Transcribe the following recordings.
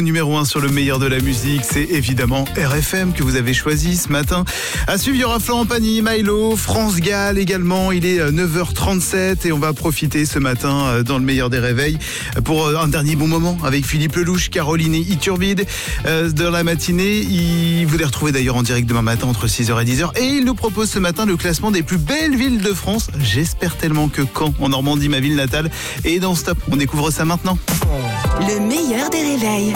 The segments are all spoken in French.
Numéro 1 sur le meilleur de la musique, c'est évidemment RFM que vous avez choisi ce matin. À suivre, il y aura Florent Pagny, Milo, France Gall également. Il est 9h37 et on va profiter ce matin dans le meilleur des réveils pour un dernier bon moment avec Philippe Lelouch, Caroline et Iturbide de la matinée. Vous les retrouvez d'ailleurs en direct demain matin entre 6h et 10h. Et il nous propose ce matin le classement des plus belles villes de France. J'espère tellement que Caen, en Normandie, ma ville natale, est dans ce top. On découvre ça maintenant. Le meilleur des réveils.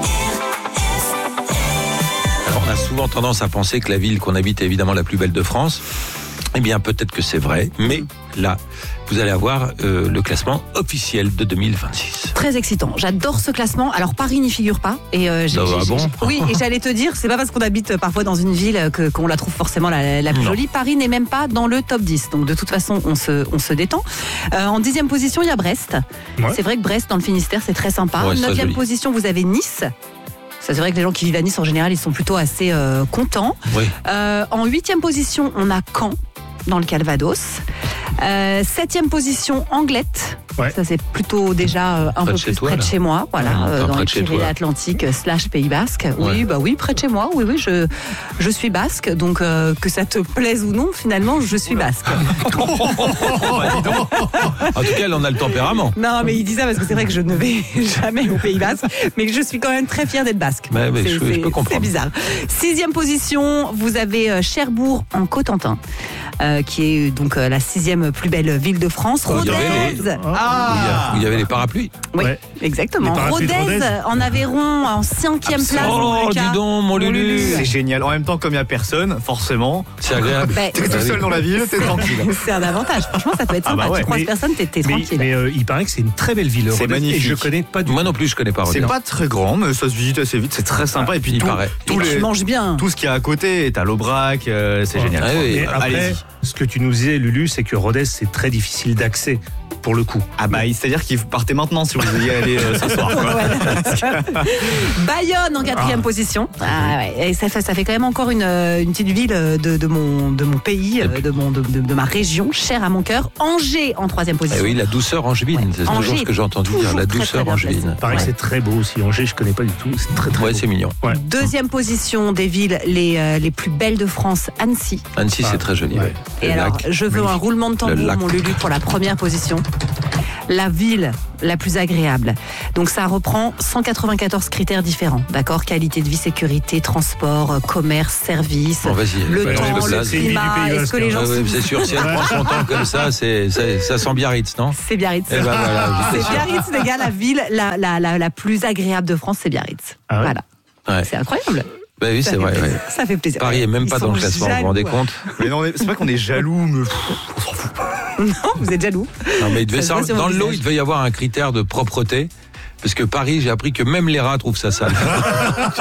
Alors, on a souvent tendance à penser que la ville qu'on habite est évidemment la plus belle de France. Eh bien, peut-être que c'est vrai, mais là, vous allez avoir le classement officiel de 2026. Très excitant. J'adore ce classement. Alors, Paris n'y figure pas. Et oui, et j'allais te dire, c'est pas parce qu'on habite parfois dans une ville qu'on la trouve forcément la plus jolie. Paris n'est même pas dans le top 10. Donc, de toute façon, on se détend. En 10e position, il y a Brest. Ouais. C'est vrai que Brest, dans le Finistère, c'est très sympa. Ouais, 9e position, vous avez Nice. Ça, c'est vrai que les gens qui vivent à Nice, en général, ils sont plutôt assez contents. Oui. En 8e position, on a Caen, dans le Calvados. 7e position, Anglette. Ouais. Ça, c'est plutôt déjà un peu plus près de chez moi. Voilà, dans les Pyrénées Atlantiques / Pays Basque. Ouais. Oui, près de chez moi. Oui, je suis basque. Donc, que ça te plaise ou non, finalement, je suis basque. En tout cas, elle en a le tempérament. Non, mais il dit ça parce que c'est vrai que je ne vais jamais au Pays Basque. Mais que je suis quand même très fière d'être basque. Mais je peux comprendre. C'est bizarre. 6e position, vous avez Cherbourg en Cotentin. Qui est donc la 6e plus belle ville de France. Rodez. Où il y avait les parapluies. Oui, exactement. Rodez en Aveyron en 5e place. Oh, dis donc, mon Lulu. C'est génial. En même temps, comme il n'y a personne, forcément, c'est agréable. T'es tout seul dans la ville, t'es tranquille. C'est un avantage. Franchement, ça peut être sympa. Tu croises personne, t'es tranquille. Mais il paraît que c'est une très belle ville. C'est magnifique. Et je connais pas du tout. Moi non plus, je connais pas Rodez. C'est pas très grand, mais ça se visite assez vite. C'est très sympa. Et puis tu manges bien. Tout ce qu'il y a à côté, t'as l'Aubrac, c'est génial. Et après, ce que tu nous disais, Lulu, c'est que Rodez, c'est très difficile d'accès. Pour le coup. C'est-à-dire qu'il partez maintenant si vous voulez y aller ce soir. Bayonne en 4e position. Et ça fait quand même encore une petite ville de mon pays, de ma région, chère à mon cœur. Angers en 3e position. Oui, la douceur angevine, c'est toujours ce que j'ai entendu dire, la douceur angevine. Il paraît que c'est très beau aussi. Angers, je connais pas du tout. C'est très très beau. C'est mignon. Ouais. 2e position des villes les plus belles de France, Annecy. Annecy, c'est très joli. Ouais. Et alors, je veux un roulement de tambour, mon Lulu, pour la première position. La ville la plus agréable. Donc ça reprend 194 critères différents, d'accord ? Qualité de vie, sécurité, transport, commerce, service, le temps, le climat, est-ce que les gens... c'est sûr, si elle prend son temps comme ça, ça sent Biarritz, non ? C'est Biarritz. C'est Biarritz, les gars, la ville la plus agréable de France, c'est Biarritz. Ah ouais. Voilà. Ouais. C'est incroyable. Oui, c'est vrai. Ça fait plaisir. Paris est même pas dans le classement, vous vous rendez compte ? Mais non, c'est pas qu'on est jaloux, mais on s'en fout pas. Non, vous êtes jaloux. Non, mais dans le lot, il devait y avoir un critère de propreté. Parce que Paris, j'ai appris que même les rats trouvent ça sale.